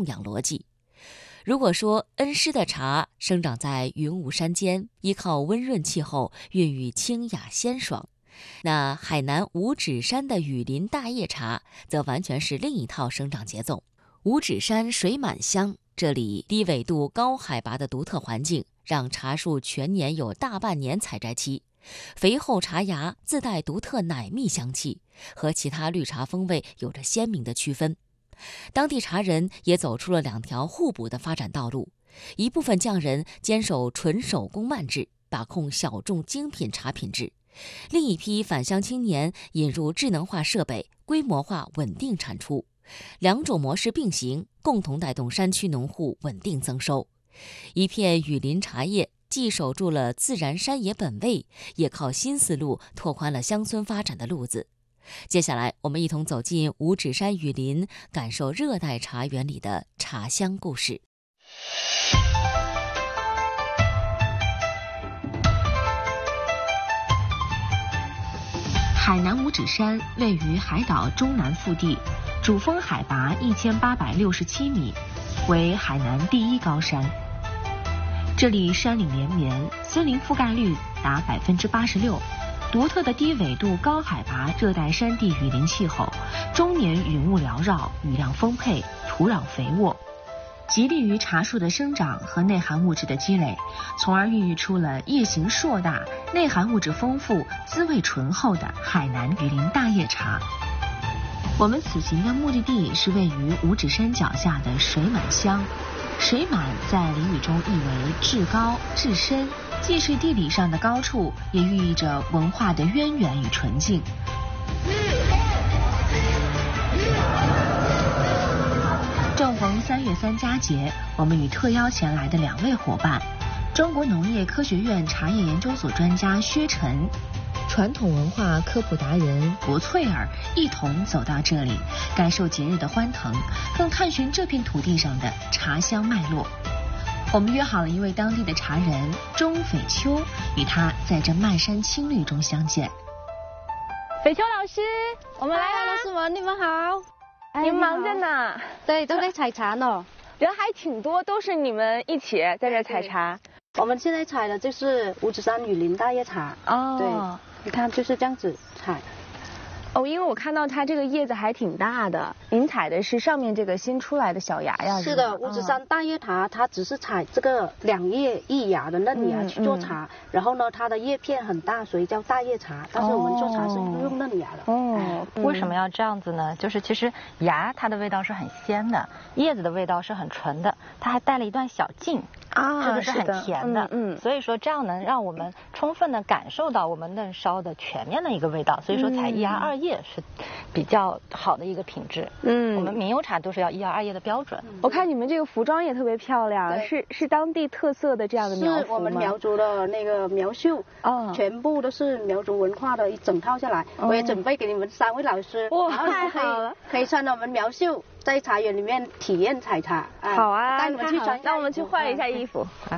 供养逻辑。如果说恩施的茶生长在云雾山间，依靠温润气候，孕育清雅鲜爽，那海南五指山的雨林大叶茶则完全是另一套生长节奏。五指山水满乡，这里低纬度高海拔的独特环境让茶树全年有大半年采摘期，肥厚茶芽自带独特奶蜜香气，和其他绿茶风味有着鲜明的区分。当地茶人也走出了两条互补的发展道路，一部分匠人坚守纯手工慢制，把控小众精品茶品质；另一批返乡青年引入智能化设备，规模化稳定产出。两种模式并行，共同带动山区农户稳定增收。一片雨林茶叶既守住了自然山野本味，也靠新思路拓宽了乡村发展的路子。接下来，我们一同走进五指山雨林，感受热带茶园里的茶香故事。 海南五指山位于海岛中南腹地，主峰海拔1867米，为海南第一高山。这里山岭连绵，森林覆盖率达86%。独特的低纬度高海拔热带山地雨林气候，终年云雾缭绕，雨量丰沛，土壤肥沃，极利于茶树的生长和内含物质的积累，从而孕育出了叶形硕大、内含物质丰富、滋味醇厚的海南雨林大叶茶。我们此行的目的地是位于五指山脚下的水满乡。水满在俚语中意为至高、至深，既是地理上的高处，也寓意着文化的渊源与纯净。正逢3月3佳节，我们与特邀前来的2位伙伴，中国农业科学院茶叶研究所专家薛晨，传统文化科普达人博翠儿一同走到这里，感受节日的欢腾，更探寻这片土地上的茶香脉络。我们约好了一位当地的茶人钟斐秋，与他在这漫山青绿中相见。 斐秋老师，我们来了， 老师们，你们好。 你们忙着呢？ 对，都在采茶呢。 人还挺多，都是你们一起在这采茶。 我们现在采的就是五指山雨林大叶茶。 哦， 对，你看就是这样子采。 哦，因为我看到它这个叶子还挺大的，您采的是上面这个新出来的小芽呀？ 是的，五指山大叶茶它只是采这个2叶1芽的嫩芽去做茶，然后呢它的叶片很大，所以叫大叶茶。但是我们做茶是用嫩芽的。 哦，为什么要这样子呢？就是其实芽它的味道是很鲜的，叶子的味道是很纯的，它还带了一段小茎。这个是很甜的，所以说这样能让我们充分的感受到我们嫩烧的全面的一个味道，所以说采1芽2叶是比较好的一个品质。我们名优茶都是要1芽2叶的标准。 我看你们这个服装也特别漂亮，是当地特色的这样的苗服吗？ 是我们苗族的那个苗绣，全部都是苗族文化的一整套下来。我也准备给你们3位老师， 哇，太好了， 可以穿着我们苗绣在茶园里面体验采茶。 好啊， 带你们去穿。 那我们去换一下衣服。好。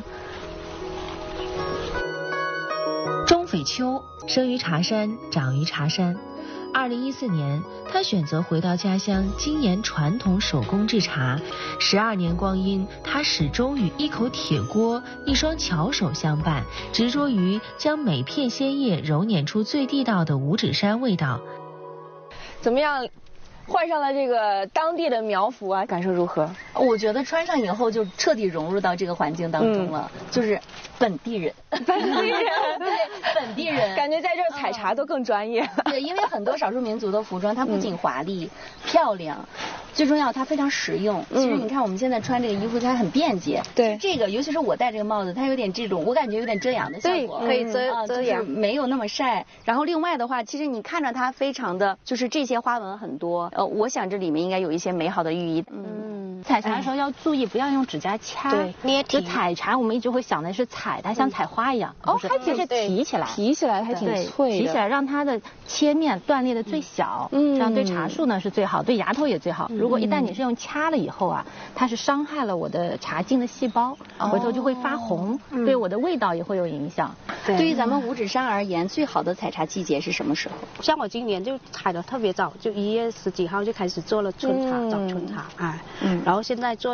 钟斐秋生于茶山，长于茶山。2014年，他选择回到家乡，精研传统手工制茶。12年光阴，他始终与一口铁锅、一双巧手相伴，执着于将每片鲜叶揉捻出最地道的五指山味道。 怎么样？换上了这个当地的苗服啊，感受如何？ 我觉得穿上以后就彻底融入到这个环境当中了，就是本地人， 本地人， 对，本地人， 感觉在这儿采茶都更专业。 对，因为很多少数民族的服装，它不仅华丽、漂亮，最重要它非常实用。其实你看我们现在穿这个衣服，它很便捷。对，这个尤其是我戴这个帽子，它有点这种，我感觉有点遮阳的效果， 可以遮阳， 就是没有那么晒。然后另外的话，其实你看着它非常的，就是这些花纹很多。我想这里面应该有一些美好的寓意。采茶的时候要注意不要用指甲掐， 对， 捏提。就采茶，我们一直会想的是采它像采花一样， 它其实提起来， 还挺脆的， 提起来让它的切面断裂的最小，这样对茶树呢是最好，对芽头也最好。如果一旦你是用掐了以后啊，它是伤害了我的茶茎的细胞，回头就会发红，对我的味道也会有影响。 对于咱们五指山而言，最好的采茶季节是什么时候？ 像我今年就采的特别早，就1月10几号就开始做了春茶，早春茶，然后现在做